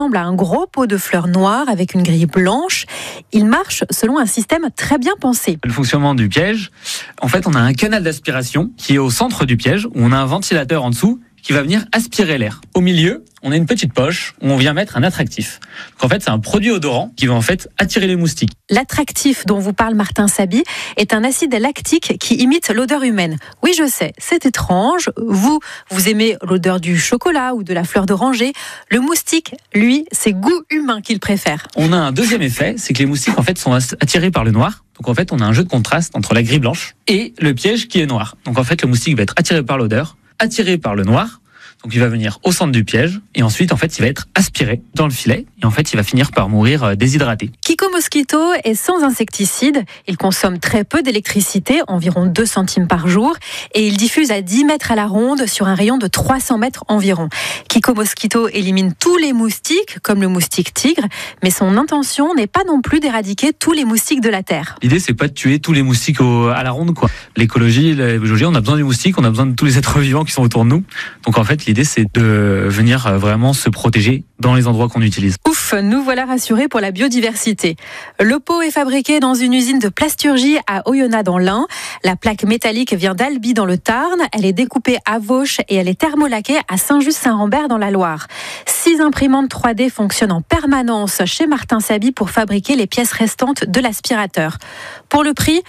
ressemble à un gros pot de fleurs noires avec une grille blanche. Il marche selon un système très bien pensé. Le fonctionnement du piège, en fait, on a un canal d'aspiration qui est au centre du piège, où on a un ventilateur en dessous qui va venir aspirer l'air. Au milieu, on a une petite poche où on vient mettre un attractif. Donc en fait, c'est un produit odorant qui va en fait attirer les moustiques. L'attractif dont vous parle Martin Saby est un acide lactique qui imite l'odeur humaine. Oui, je sais, c'est étrange. Vous aimez l'odeur du chocolat ou de la fleur d'oranger. Le moustique, lui, c'est goût humain qu'il préfère. On a un deuxième effet, c'est que les moustiques en fait sont attirés par le noir. Donc en fait, on a un jeu de contraste entre la grille blanche et le piège qui est noir. Donc en fait, le moustique va être attiré par l'odeur, attiré par le noir, donc il va venir au centre du piège et ensuite en fait il va être aspiré dans le filet et en fait il va finir par mourir déshydraté. Kiko Mosquito est sans insecticide, il consomme très peu d'électricité, environ 2 centimes par jour, et il diffuse à 10 mètres à la ronde sur un rayon de 300 mètres environ. Kiko Mosquito élimine tous les moustiques, comme le moustique tigre, mais son intention n'est pas non plus d'éradiquer tous les moustiques de la Terre. L'idée c'est pas de tuer tous les moustiques à la ronde quoi. L'écologie, la biologie, on a besoin du moustique, on a besoin de tous les êtres vivants qui sont autour de nous. Donc en fait l'idée c'est de venir vraiment se protéger dans les endroits qu'on utilise. Ouf, nous voilà rassurés pour la biodiversité. Le pot est fabriqué dans une usine de plasturgie à Oyonnax dans l'Ain. La plaque métallique vient d'Albi dans le Tarn. Elle est découpée à Vauche et elle est thermolaquée à Saint-Just-Saint-Rambert dans la Loire. 6 imprimantes 3D fonctionnent en permanence chez Martin Saby pour fabriquer les pièces restantes de l'aspirateur. Pour le prix,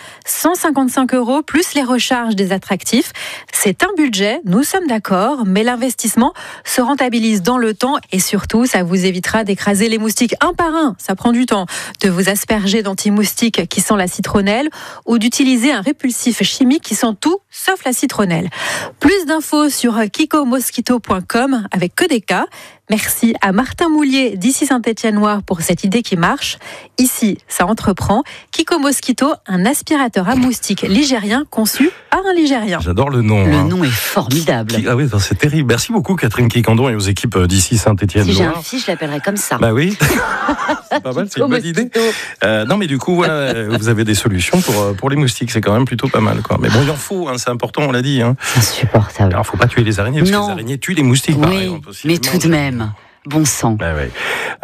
155 € plus les recharges des attractifs. C'est un budget, nous sommes d'accord, mais l'investissement se rentabilise dans le temps et surtout, ça vous évitera d'écraser les moustiques un par un. Ça prend du temps. De vous asperger d'anti-moustiques qui sent la citronnelle ou d'utiliser un répulsif chimique qui sent tout sauf la citronnelle. Plus d'infos sur kikomosquito.com avec que des cas. Merci à Martin Moulier d'ici Saint-Étienne-Noire pour cette idée qui marche. Ici, ça entreprend. Kiko Mosquito, un aspirateur à moustiques ligérien conçu par un Ligérien. J'adore le nom. Le nom est formidable. Ah oui, c'est terrible. Merci beaucoup Catherine Quicandon et aux équipes d'ici Saint-Étienne-Noire. Si j'ai un fils, je l'appellerai comme ça. Bah oui, c'est pas mal, c'est une bonne idée. Non mais du coup, voilà, vous avez des solutions pour les moustiques, c'est quand même plutôt pas mal, quoi. Mais bon, il en faut, hein, c'est important, on l'a dit. Hein. Insupportable. Alors, faut pas tuer les araignées, parce que les araignées tuent les moustiques. Oui, pareil, mais tout de même. Bon sang. Bah ouais.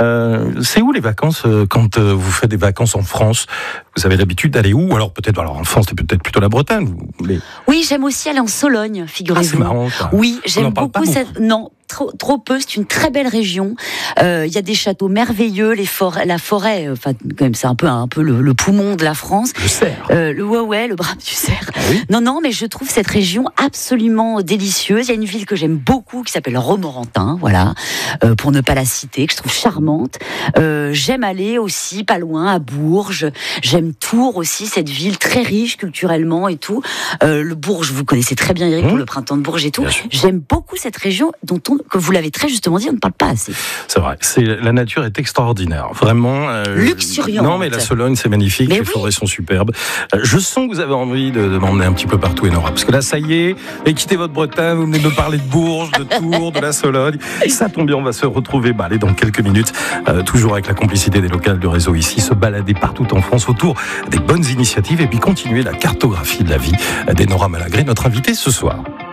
C'est où les vacances quand vous faites des vacances en France? Vous avez l'habitude d'aller où? Alors peut-être, en France, c'est peut-être plutôt la Bretagne. Mais... Oui, j'aime aussi aller en Sologne, figurez-vous. Ah, c'est marrant, ça. Oui, j'aime beaucoup cette. Non. Trop peu, c'est une très belle région. Il y a des châteaux merveilleux, la forêt, enfin quand même c'est un peu le poumon de la France. Le cerf. Le brame du cerf. Ah oui. Non, mais je trouve cette région absolument délicieuse. Il y a une ville que j'aime beaucoup qui s'appelle Romorantin, voilà, pour ne pas la citer, que je trouve charmante. J'aime aller aussi pas loin à Bourges. J'aime Tours aussi, cette ville très riche culturellement et tout. Le Bourges, vous connaissez très bien Eric pour le printemps de Bourges et tout. J'aime beaucoup cette région que vous l'avez très justement dit, on ne parle pas assez. C'est vrai, la nature est extraordinaire, vraiment. Luxuriante. Non, mais la Sologne, c'est magnifique, les forêts sont superbes. Je sens que vous avez envie de m'emmener un petit peu partout, Enora, parce que là, ça y est, et quittez votre Bretagne, vous venez me parler de Bourges, de Tours, de la Sologne. Ça tombe bien, on va se retrouver dans quelques minutes, toujours avec la complicité des locales du réseau ici, se balader partout en France autour des bonnes initiatives et puis continuer la cartographie de la vie d'Enora Malagré, notre invitée ce soir.